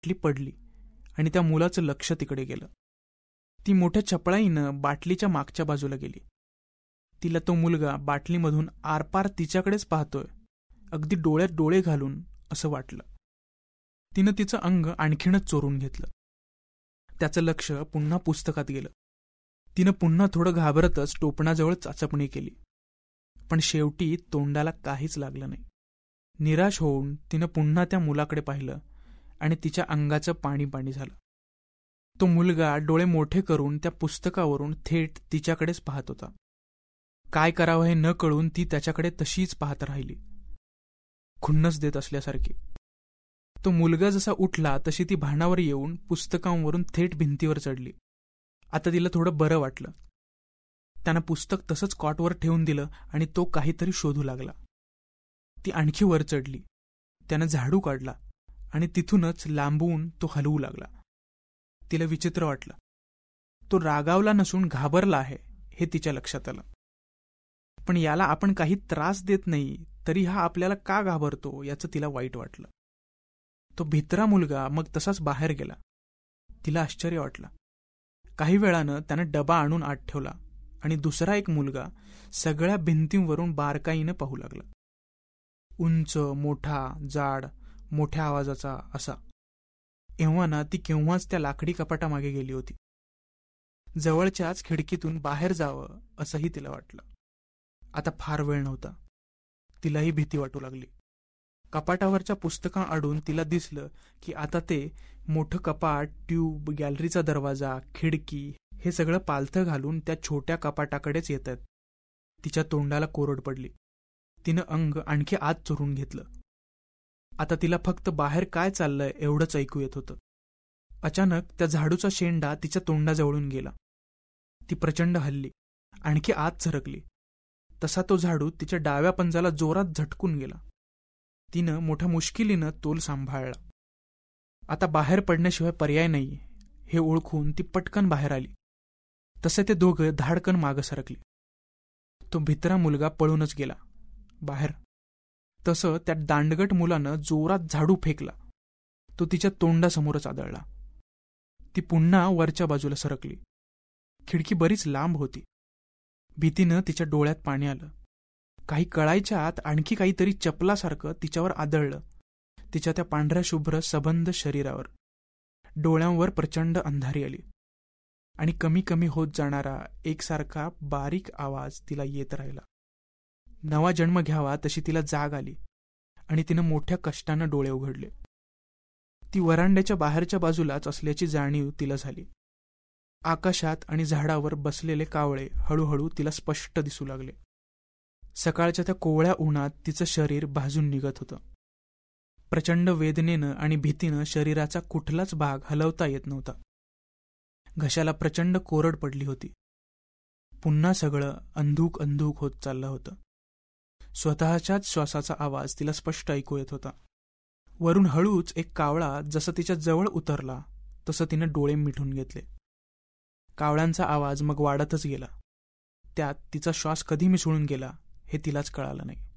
बाटली पडली आणि त्या मुलाचं लक्ष तिकडे गेलं. ती मोठ्या चपळाईनं बाटलीच्या मागच्या बाजूला गेली. तिला तो मुलगा बाटलीमधून आरपार तिच्याकडेच पाहतोय, अगदी डोळ्यात डोळे घालून असं वाटलं. तिनं तिचं अंग आणखीनच चोरून घेतलं. त्याचं लक्ष पुन्हा पुस्तकात गेलं. तिनं पुन्हा थोडं घाबरतच टोपणाजवळ चाचपणी केली, पण शेवटी तोंडाला काहीच लागलं नाही. निराश होऊन तिनं पुन्हा त्या मुलाकडे पाहिलं आणि तिच्या अंगाचं पाणी पाणी झालं. तो मुलगा डोळे मोठे करून त्या पुस्तकावरून थेट तिच्याकडेच पाहत होता. काय करावं हे न कळून ती त्याच्याकडे तशीच पाहत राहिली, खुन्नस देत असल्यासारखी. तो मुलगा जसा उठला तशी ती भानावर येऊन पुस्तकांवरून थेट भिंतीवर चढली. आता तिला थोडं बरं वाटलं. त्यानं पुस्तक तसंच कॉटवर ठेवून दिलं आणि तो काहीतरी शोधू लागला. ती आणखी वर चढली. त्यानं झाडू काढला आणि तिथूनच लांबून तो हलवू लागला. तिला विचित्र वाटलं. तो रागावला नसून घाबरला आहे हे तिच्या लक्षात आलं. पण याला आपण काही त्रास देत नाही तरी हा आपल्याला का घाबरतो याचं तिला वाईट वाटलं. तो भित्रा मुलगा मग तसाच बाहेर गेला. तिला आश्चर्य वाटलं. काही वेळानं त्यानं डबा आणून आत ठेवला आणि दुसरा एक मुलगा सगळ्या भिंतींवरून बारकाईनं पाहू लागला. उंच, मोठा, जाड, मोठ्या आवाजाचा असा. एव्हा ना ती केव्हाच त्या लाकडी कपाटामागे गेली होती. जवळच्याच खिडकीतून बाहेर जावं असंही तिला वाटलं. आता फार वेळ नव्हता. तिलाही भीती वाटू लागली. कपाटावरच्या पुस्तकां आडून तिला दिसलं की आता ते मोठं कपाट, ट्यूब, गॅलरीचा दरवाजा, खिडकी हे सगळं पालथं घालून त्या छोट्या कपाटाकडेच येत आहेत. तिच्या तोंडाला कोरड पडली. तिनं अंग आणखी आत चोरून घेतलं. आता तिला फक्त बाहेर काय चाललंय एवढंच ऐकू येत होतं. अचानक त्या झाडूचा शेंडा तिच्या तोंडाजवळून गेला. ती प्रचंड हलली, आणखी आत झरकली. तसा तो झाडू तिच्या डाव्या पंजाला जोरात झटकून गेला. तिनं मोठ्या मुश्किलीनं तोल सांभाळला. आता बाहेर पडण्याशिवाय पर्याय नाही हे ओळखून ती पटकन बाहेर आली. तसे ते दोघं धाडकन मागं सरकली. तो भित्रा मुलगा पळूनच गेला बाहेर. तसं त्या दांडगट मुलानं जोरात झाडू फेकला. तो तिच्या तोंडासमोरच आदळला. ती पुन्हा वरच्या बाजूला सरकली. खिडकी बरीच लांब होती. भीतीनं तिच्या डोळ्यात पाणी आलं. काही कळायच्या आत आणखी काहीतरी चपलासारखं तिच्यावर आदळलं. तिच्या त्या पांढऱ्या शुभ्र सबंध शरीरावर. डोळ्यांवर प्रचंड अंधारी आली आणि कमी कमी होत जाणारा एकसारखा बारीक आवाज तिला येत राहिला. नवा जन्म घ्यावा तशी तिला जाग आली आणि तिनं मोठ्या कष्टानं डोळे उघडले. ती वरांड्याच्या बाहेरच्या बाजूलाच असल्याची जाणीव तिला झाली. आकाशात आणि झाडावर बसलेले कावळे हळूहळू तिला स्पष्ट दिसू लागले. सकाळच्या त्या कोवळ्या उन्हात तिचं शरीर भाजून निघत होतं. प्रचंड वेदनेनं आणि भीतीनं शरीराचा कुठलाच भाग हलवता येत नव्हता. घशाला प्रचंड कोरड पडली होती. पुन्हा सगळं अंधूक अंधूक होत चाललं होतं. स्वतःच्याच श्वासाचा आवाज तिला स्पष्ट ऐकू येत होता. वरून हळूच एक कावळा जसं तिच्या जवळ उतरला तसं तिनं डोळे मिटून घेतले. कावळ्यांचा आवाज मग वाढतच गेला. त्यात तिचा श्वास कधी मिसळून गेला हे तिलाच कळालं नाही.